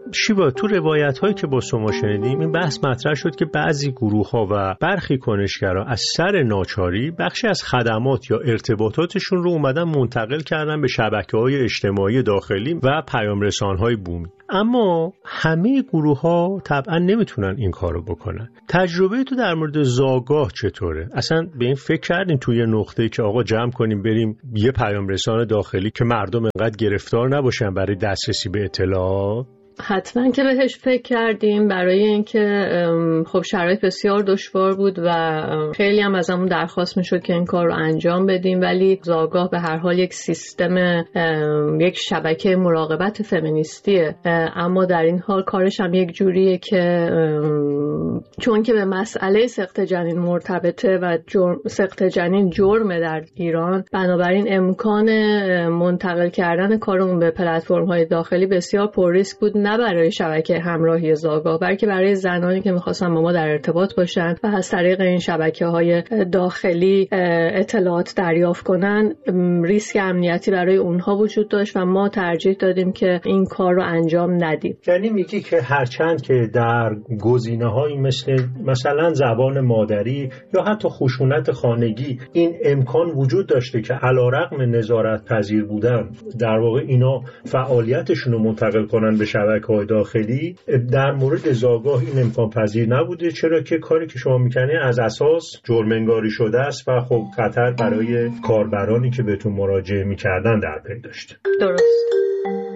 شیوا، تو روایت هایی که با شما شنیدیم این بحث مطرح شد که بعضی گروه ها و برخی کنشگرا از سر ناچاری بخشی از خدمات یا ارتباطاتشون رو اومدن منتقل کردن به شبکه‌های اجتماعی داخلی و پیام رسان‌های بومی. اما همه گروه ها طبعا نمیتونن این کارو بکنن. تجربه تو در مورد زاگاه چطوره؟ اصلا به این فکر کردین توی نقطه‌ای که آقا جمع کنیم بریم یه پیام رسان داخلی که مردم انقدر گرفتار نباشن برای دسترسی به اطلاعات؟ حتما که بهش فکر کردیم، برای اینکه خب شرایط بسیار دشوار بود و خیلی هم ازمون درخواست میشد که این کار رو انجام بدیم، ولی زاگاه به هر حال یک سیستم، یک شبکه مراقبت فمینیستیه، اما در این حال کارش هم یک جوریه که چون که به مسئله سقط جنین مرتبطه و سقط جنین جرمه در ایران، بنابراین امکان منتقل کردن کارمون به پلتفرم‌های داخلی بسیار پر ریسک بود، نه برای شبکه همراهی زاگاه، بلکه برای زنانی که می‌خواستن با ما در ارتباط باشن و از طریق این شبکه‌های داخلی اطلاعات دریافت کنن. ریسک امنیتی برای اونها وجود داشت و ما ترجیح دادیم که این کار رو انجام ندیم. یعنی میگی که هرچند که در گزینه‌هایی مثلا زبان مادری یا حتی خشونت خانگی این امکان وجود داشته که علیرغم نظارت پذیر بودن در واقع اینا فعالیتشون رو منتقل کنن به شبکه‌های داخلی، در مورد زاگاه این امکان پذیر نبوده، چرا که کاری که شما میکنید از اساس جرم‌انگاری شده است و خب خطر برای کاربرانی که بهتون مراجعه میکردن در پی داشته. درست.